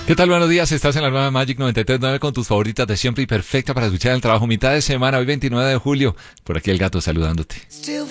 ¿Qué tal? Buenos días, estás en la nueva Magic 93.9 con tus favoritas de siempre y perfecta para escuchar el trabajo. Mitad de semana, hoy 29 de julio. Por aquí el gato saludándote. Still